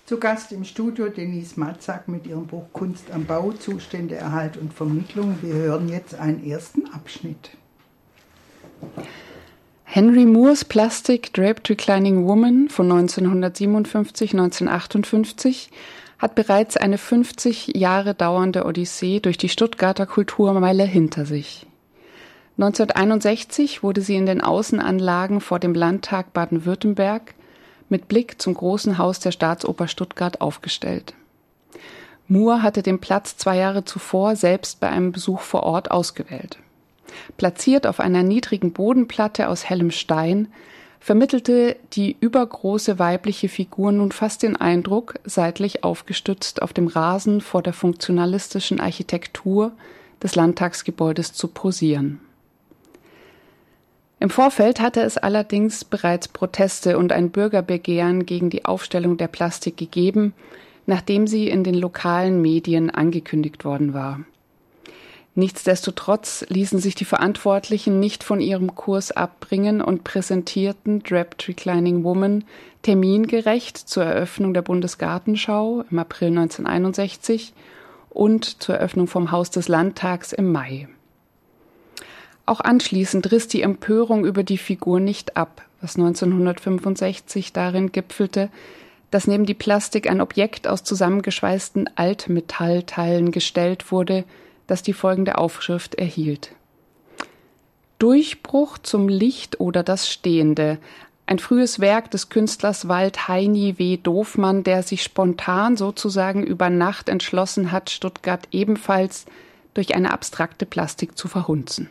Zu Gast im Studio Denise Matzak mit ihrem Buch Kunst am Bau, Zustände, Erhalt und Vermittlung. Wir hören jetzt einen ersten Abschnitt. Henry Moores Plastik Draped Reclining Woman von 1957-1958 hat bereits eine 50 Jahre dauernde Odyssee durch die Stuttgarter Kulturmeile hinter sich. 1961 wurde sie in den Außenanlagen vor dem Landtag Baden-Württemberg mit Blick zum Großen Haus der Staatsoper Stuttgart aufgestellt. Moore hatte den Platz 2 Jahre zuvor selbst bei einem Besuch vor Ort ausgewählt. Platziert auf einer niedrigen Bodenplatte aus hellem Stein, vermittelte die übergroße weibliche Figur nun fast den Eindruck, seitlich aufgestützt auf dem Rasen vor der funktionalistischen Architektur des Landtagsgebäudes zu posieren. Im Vorfeld hatte es allerdings bereits Proteste und ein Bürgerbegehren gegen die Aufstellung der Plastik gegeben, nachdem sie in den lokalen Medien angekündigt worden war. Nichtsdestotrotz ließen sich die Verantwortlichen nicht von ihrem Kurs abbringen und präsentierten Draped Reclining Woman termingerecht zur Eröffnung der Bundesgartenschau im April 1961 und zur Eröffnung vom Haus des Landtags im Mai. Auch anschließend riss die Empörung über die Figur nicht ab, was 1965 darin gipfelte, dass neben die Plastik ein Objekt aus zusammengeschweißten Altmetallteilen gestellt wurde, das die folgende Aufschrift erhielt: Durchbruch zum Licht oder das Stehende. Ein frühes Werk des Künstlers Walt Heini W. Doofmann, der sich spontan sozusagen über Nacht entschlossen hat, Stuttgart ebenfalls durch eine abstrakte Plastik zu verhunzen.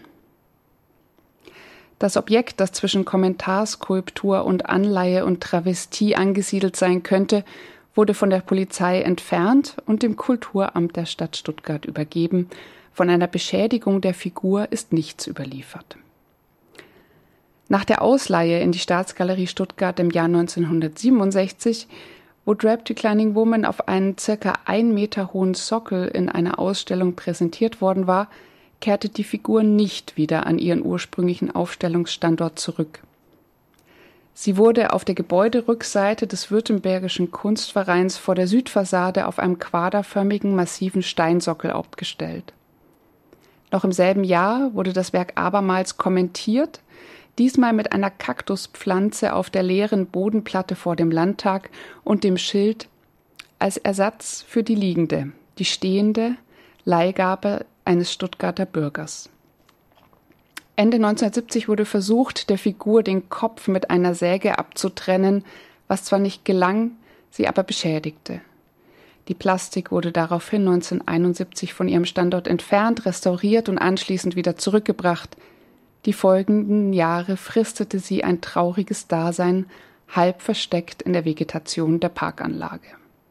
Das Objekt, das zwischen Kommentarskulptur und Anleihe und Travestie angesiedelt sein könnte, wurde von der Polizei entfernt und dem Kulturamt der Stadt Stuttgart übergeben. Von einer Beschädigung der Figur ist nichts überliefert. Nach der Ausleihe in die Staatsgalerie Stuttgart im Jahr 1967, wo Draped Reclining Woman auf einen ca. 1 Meter hohen Sockel in einer Ausstellung präsentiert worden war, kehrte die Figur nicht wieder an ihren ursprünglichen Aufstellungsstandort zurück. Sie wurde auf der Gebäuderückseite des Württembergischen Kunstvereins vor der Südfassade auf einem quaderförmigen, massiven Steinsockel aufgestellt. Noch im selben Jahr wurde das Werk abermals kommentiert, diesmal mit einer Kaktuspflanze auf der leeren Bodenplatte vor dem Landtag und dem Schild als Ersatz für die liegende, die stehende Leihgabe eines Stuttgarter Bürgers. Ende 1970 wurde versucht, der Figur den Kopf mit einer Säge abzutrennen, was zwar nicht gelang, sie aber beschädigte. Die Plastik wurde daraufhin 1971 von ihrem Standort entfernt, restauriert und anschließend wieder zurückgebracht. Die folgenden Jahre fristete sie ein trauriges Dasein, halb versteckt in der Vegetation der Parkanlage.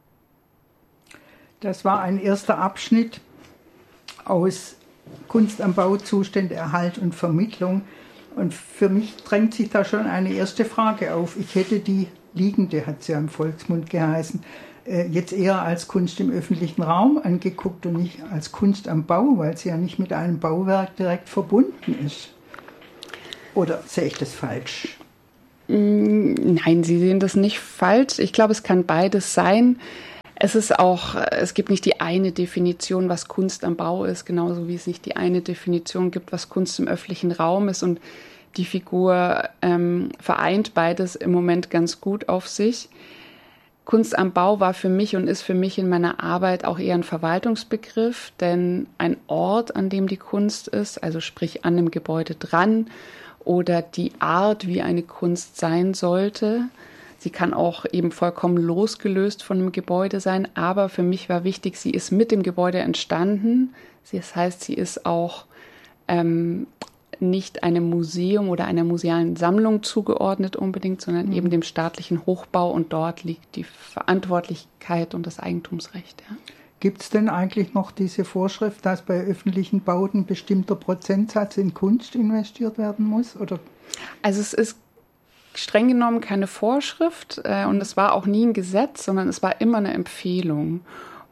Das war ein erster Abschnitt aus Kunst am Bau, Zustände, Erhalt und Vermittlung. Und für mich drängt sich da schon eine erste Frage auf. Ich hätte die liegende, hat sie ja im Volksmund geheißen, jetzt eher als Kunst im öffentlichen Raum angeguckt und nicht als Kunst am Bau, weil sie ja nicht mit einem Bauwerk direkt verbunden ist. Oder sehe ich das falsch? Nein, Sie sehen das nicht falsch. Ich glaube, es kann beides sein. Es gibt nicht die eine Definition, was Kunst am Bau ist, genauso wie es nicht die eine Definition gibt, was Kunst im öffentlichen Raum ist. Und die Figur vereint beides im Moment ganz gut auf sich. Kunst am Bau war für mich und ist für mich in meiner Arbeit auch eher ein Verwaltungsbegriff, denn ein Ort, an dem die Kunst ist, also sprich an dem Gebäude dran, oder die Art, wie eine Kunst sein sollte. Sie kann auch eben vollkommen losgelöst von einem Gebäude sein, aber für mich war wichtig, sie ist mit dem Gebäude entstanden. Das heißt, sie ist auch nicht einem Museum oder einer musealen Sammlung zugeordnet unbedingt, sondern eben dem staatlichen Hochbau, und dort liegt die Verantwortlichkeit und das Eigentumsrecht. Ja. Gibt es denn eigentlich noch diese Vorschrift, dass bei öffentlichen Bauten ein bestimmter Prozentsatz in Kunst investiert werden muss? Oder? Also es ist streng genommen keine Vorschrift und es war auch nie ein Gesetz, sondern es war immer eine Empfehlung.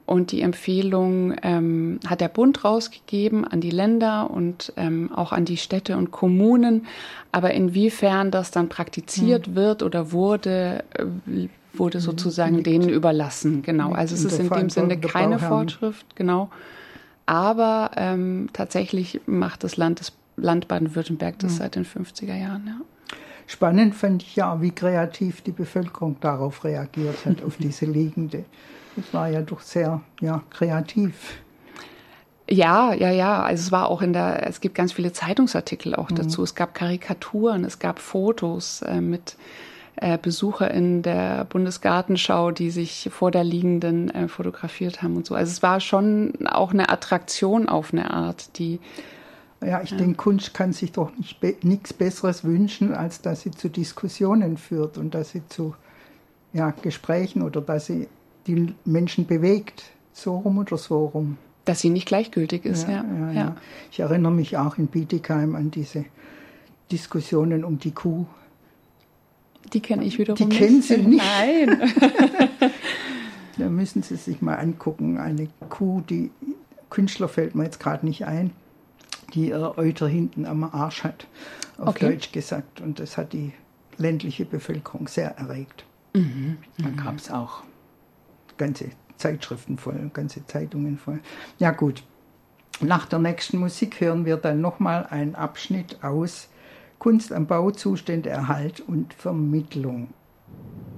Und die Empfehlung hat der Bund rausgegeben an die Länder und auch an die Städte und Kommunen. Aber inwiefern das dann praktiziert wird oder wurde sozusagen denen überlassen. Genau, also es ist in dem Sinne keine Vorschrift, genau. Aber tatsächlich macht das Land Baden-Württemberg das seit den 50er Jahren, ja. Spannend fand ich ja, wie kreativ die Bevölkerung darauf reagiert hat, auf diese Liegende. Das war ja doch sehr kreativ. Ja. Also es war auch es gibt ganz viele Zeitungsartikel auch dazu. Es gab Karikaturen, es gab Fotos mit BesucherInnen der Bundesgartenschau, die sich vor der Liegenden fotografiert haben und so. Also es war schon auch eine Attraktion auf eine Art, die... Ja, ich denke, Kunst kann sich doch nichts Besseres wünschen, als dass sie zu Diskussionen führt und dass sie zu Gesprächen oder dass sie die Menschen bewegt, so rum oder so rum. Dass sie nicht gleichgültig ist, ja. Ich erinnere mich auch in Bietigheim an diese Diskussionen um die Kuh. Die kenne ich wiederum nicht. Die kennen Sie nicht? Nein. Da müssen Sie sich mal angucken. Eine Kuh, die Künstler fällt mir jetzt gerade nicht ein, die ihr Euter hinten am Arsch hat, auf Deutsch gesagt. Und das hat die ländliche Bevölkerung sehr erregt. Da gab es auch ganze Zeitschriften voll, ganze Zeitungen voll. Ja gut, nach der nächsten Musik hören wir dann nochmal einen Abschnitt aus Kunst am Bau, Zustände, Erhalt und Vermittlung.